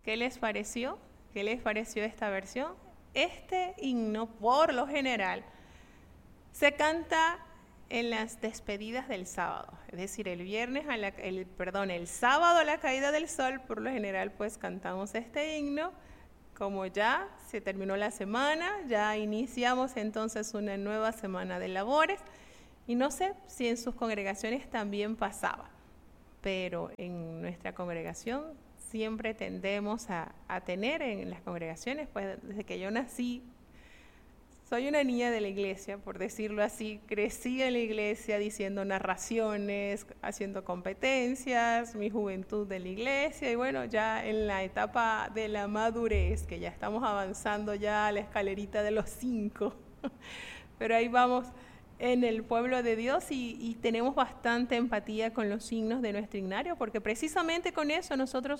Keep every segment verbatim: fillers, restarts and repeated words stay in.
¿Qué les pareció? ¿Qué les pareció esta versión? Este himno, por lo general, se canta en las despedidas del sábado, es decir, el viernes, a la, el, perdón, el sábado a la caída del sol, por lo general, pues cantamos este himno. Como ya se terminó la semana, ya iniciamos entonces una nueva semana de labores, y no sé si en sus congregaciones también pasaba, pero en nuestra congregación siempre tendemos a, a tener en las congregaciones, pues desde que yo nací, soy una niña de la iglesia, por decirlo así, crecí en la iglesia diciendo narraciones, haciendo competencias, mi juventud de la iglesia, y bueno, ya en la etapa de la madurez, que ya estamos avanzando ya a la escalerita de los cinco, pero ahí vamos en el pueblo de Dios y, y tenemos bastante empatía con los signos de nuestro himnario, porque precisamente con eso nosotros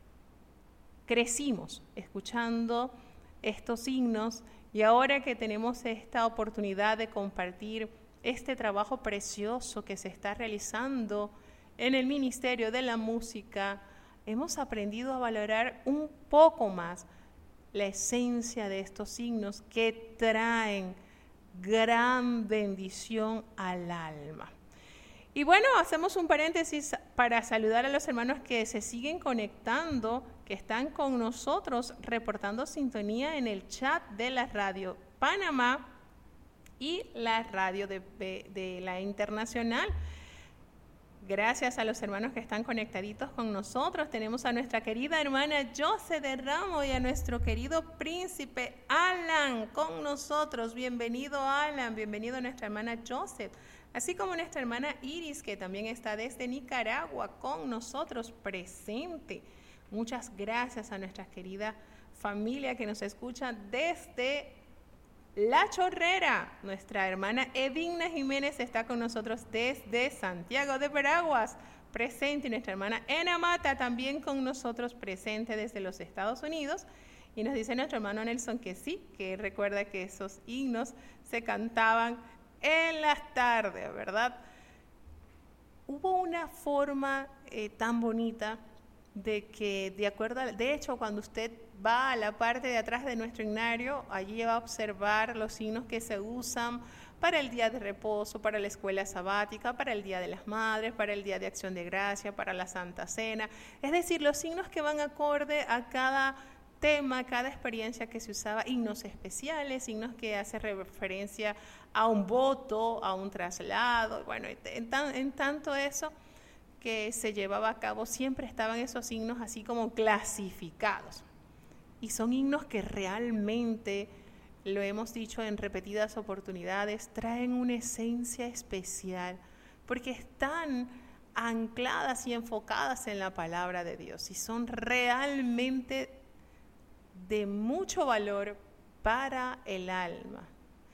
crecimos escuchando estos signos. Y ahora que tenemos esta oportunidad de compartir este trabajo precioso que se está realizando en el Ministerio de la Música, hemos aprendido a valorar un poco más la esencia de estos signos que traen gran bendición al alma. Y bueno, hacemos un paréntesis para saludar a los hermanos que se siguen conectando, que están con nosotros reportando sintonía en el chat de la radio Panamá y la radio de, de, de la Internacional. Gracias a los hermanos que están conectaditos con nosotros. Tenemos a nuestra querida hermana Jose de Ramos y a nuestro querido príncipe Alan con nosotros. Bienvenido, Alan, bienvenido a nuestra hermana Joseph. Así como nuestra hermana Iris, que también está desde Nicaragua con nosotros presente. Muchas gracias a nuestra querida familia que nos escucha desde La Chorrera. Nuestra hermana Edina Jiménez está con nosotros desde Santiago de Veraguas, presente. Y nuestra hermana Ena Mata también con nosotros presente desde los Estados Unidos. Y nos dice nuestro hermano Nelson que sí, que recuerda que esos himnos se cantaban en las tardes, ¿verdad? Hubo una forma eh, tan bonita de que, de acuerdo a, de hecho, cuando usted va a la parte de atrás de nuestro himnario, allí va a observar los signos que se usan para el día de reposo, para la escuela sabática, para el Día de las Madres, para el Día de Acción de Gracia, para la Santa Cena. Es decir, los signos que van acorde a cada tema, cada experiencia que se usaba, himnos especiales, signos que hacen referencia a un voto, a un traslado. Bueno, en, tan, en tanto eso que se llevaba a cabo, siempre estaban esos signos así como clasificados. Y son himnos que realmente, lo hemos dicho en repetidas oportunidades, traen una esencia especial, porque están ancladas y enfocadas en la palabra de Dios y son realmente de mucho valor para el alma.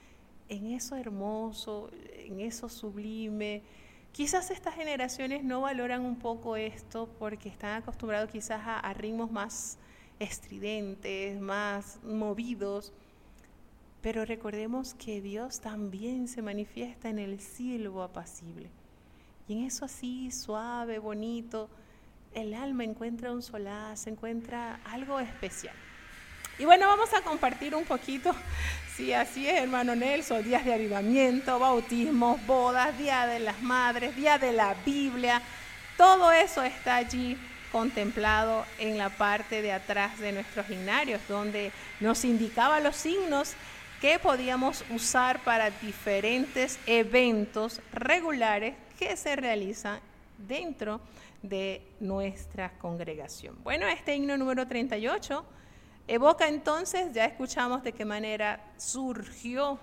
En eso hermoso, en eso sublime. Quizás estas generaciones no valoran un poco esto porque están acostumbrados quizás a, a ritmos más estridentes, más movidos, pero recordemos que Dios también se manifiesta en el silbo apacible. Y en eso así, suave, bonito, el alma encuentra un solaz, encuentra algo especial. Y bueno, vamos a compartir un poquito, sí, así es, hermano Nelson, días de avivamiento, bautismos, bodas, Día de las Madres, Día de la Biblia, todo eso está allí contemplado en la parte de atrás de nuestros himnarios, donde nos indicaba los signos que podíamos usar para diferentes eventos regulares que se realizan dentro de nuestra congregación. Bueno, este himno número treinta y ocho evoca entonces, ya escuchamos de qué manera surgió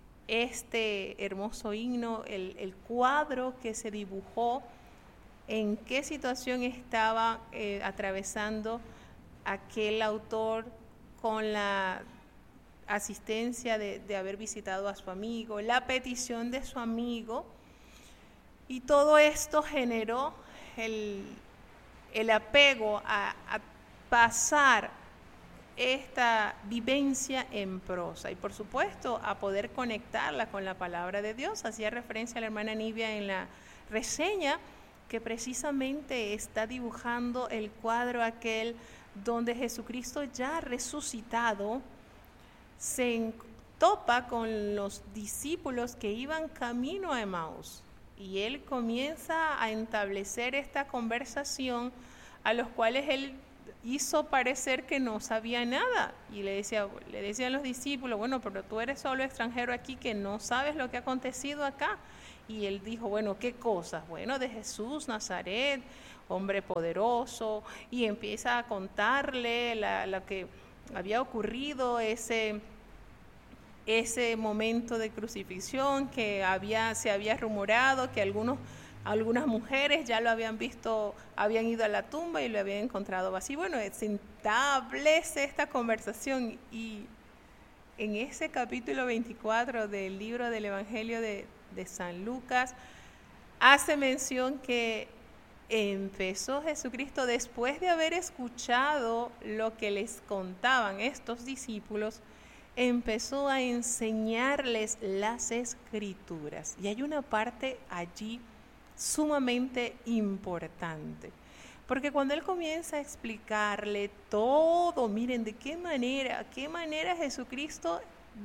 este hermoso himno, el, el cuadro que se dibujó, en qué situación estaba eh, atravesando aquel autor con la asistencia de, de haber visitado a su amigo, la petición de su amigo, y todo esto generó el, el apego a, a pasar esta vivencia en prosa y por supuesto a poder conectarla con la palabra de Dios. Hacía referencia a la hermana Nivia en la reseña que precisamente está dibujando el cuadro aquel donde Jesucristo ya resucitado se topa con los discípulos que iban camino a Emaús. Y él comienza a establecer esta conversación, a los cuales él hizo parecer que no sabía nada. Y le decía, le decían los discípulos, bueno, pero tú eres solo extranjero aquí, que no sabes lo que ha acontecido acá. Y él dijo, bueno, ¿qué cosas? Bueno, de Jesús, Nazaret, hombre poderoso. Y empieza a contarle la, lo que había ocurrido, ese... ese momento de crucifixión, que había, se había rumorado que algunos, algunas mujeres ya lo habían visto, habían ido a la tumba y lo habían encontrado vacío. Bueno, se establece esta conversación, y en ese capítulo veinticuatro del libro del Evangelio de, de San Lucas, hace mención que empezó Jesucristo, después de haber escuchado lo que les contaban estos discípulos, empezó a enseñarles las Escrituras. Y hay una parte allí sumamente importante, porque cuando él comienza a explicarle todo, miren de qué manera, qué manera Jesucristo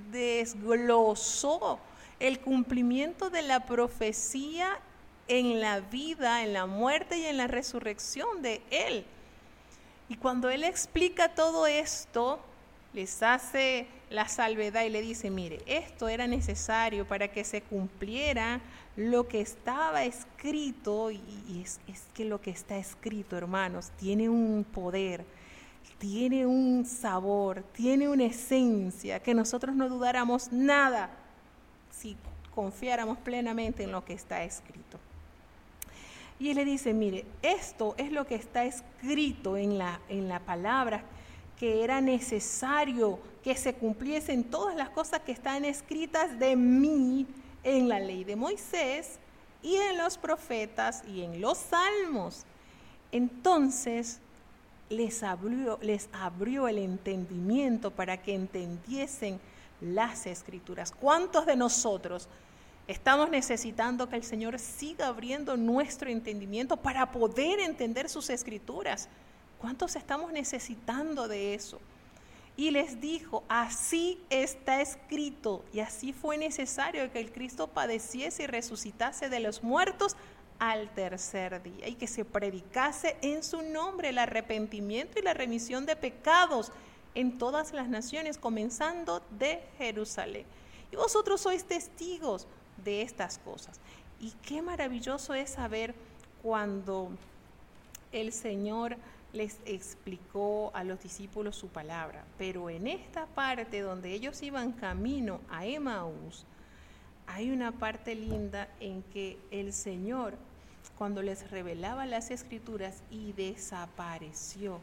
desglosó el cumplimiento de la profecía en la vida, en la muerte y en la resurrección de él. Y cuando él explica todo esto, les hace la salvedad y le dice, mire, esto era necesario para que se cumpliera lo que estaba escrito, y, y es, es que lo que está escrito, hermanos, tiene un poder, tiene un sabor, tiene una esencia, que nosotros no dudáramos nada si confiáramos plenamente en lo que está escrito. Y él le dice, mire, esto es lo que está escrito en la, en la palabra, que era necesario que se cumpliesen todas las cosas que están escritas de mí en la ley de Moisés y en los profetas y en los salmos. Entonces les abrió, les abrió el entendimiento para que entendiesen las Escrituras. ¿Cuántos de nosotros estamos necesitando que el Señor siga abriendo nuestro entendimiento para poder entender sus Escrituras? ¿Cuántos estamos necesitando de eso? Y les dijo, así está escrito, y así fue necesario que el Cristo padeciese y resucitase de los muertos al tercer día, y que se predicase en su nombre el arrepentimiento y la remisión de pecados en todas las naciones, comenzando de Jerusalén. Y vosotros sois testigos de estas cosas. Y qué maravilloso es saber cuando el Señor les explicó a los discípulos su palabra, pero en esta parte donde ellos iban camino a Emaús, hay una parte linda en que el Señor, cuando les revelaba las Escrituras y desapareció,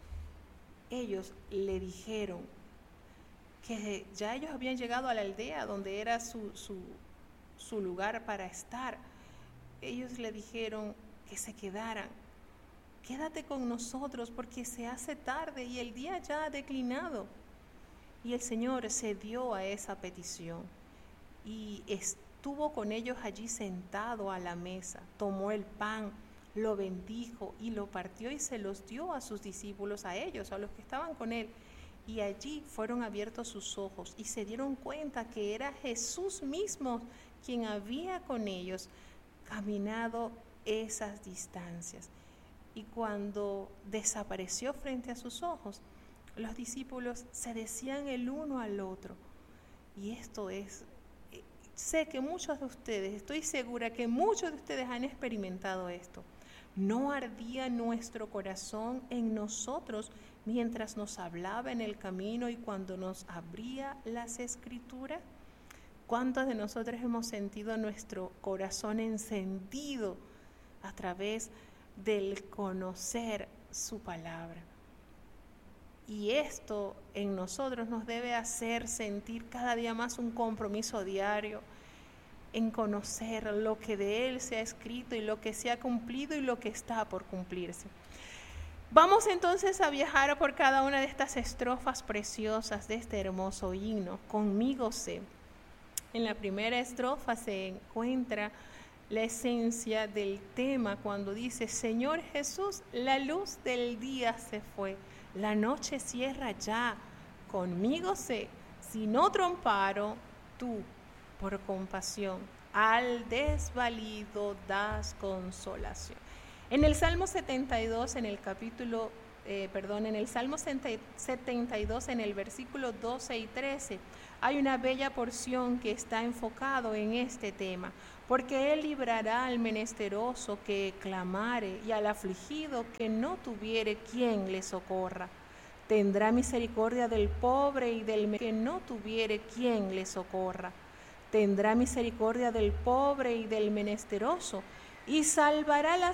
ellos le dijeron que ya ellos habían llegado a la aldea donde era su, su, su lugar para estar. Ellos le dijeron que se quedaran. Quédate con nosotros porque se hace tarde y el día ya ha declinado. Y el Señor cedió a esa petición y estuvo con ellos allí sentado a la mesa. Tomó el pan, lo bendijo y lo partió y se los dio a sus discípulos, a ellos, a los que estaban con él. Y allí fueron abiertos sus ojos y se dieron cuenta que era Jesús mismo quien había con ellos caminado esas distancias. Y cuando desapareció frente a sus ojos, los discípulos se decían el uno al otro. Y esto es, sé que muchos de ustedes, estoy segura que muchos de ustedes han experimentado esto. ¿No ardía nuestro corazón en nosotros mientras nos hablaba en el camino y cuando nos abría las Escrituras? ¿Cuántos de nosotros hemos sentido nuestro corazón encendido a través de del conocer su palabra? Y esto en nosotros nos debe hacer sentir cada día más un compromiso diario en conocer lo que de Él se ha escrito y lo que se ha cumplido y lo que está por cumplirse. Vamos entonces a viajar por cada una de estas estrofas preciosas de este hermoso himno. Conmigo sé. En la primera estrofa se encuentra la esencia del tema cuando dice: Señor Jesús, la luz del día se fue, la noche cierra ya, conmigo sé, sin otro amparo, tú, por compasión, al desvalido das consolación. En el Salmo setenta y dos, en el capítulo, eh, perdón, en el Salmo setenta y dos, en el versículo doce y trece, hay una bella porción que está enfocado en este tema, porque Él librará al menesteroso que clamare y al afligido que no tuviere quien le socorra. Tendrá misericordia del pobre y del que no tuviere quien le socorra. Tendrá misericordia del pobre y del menesteroso, y salvará las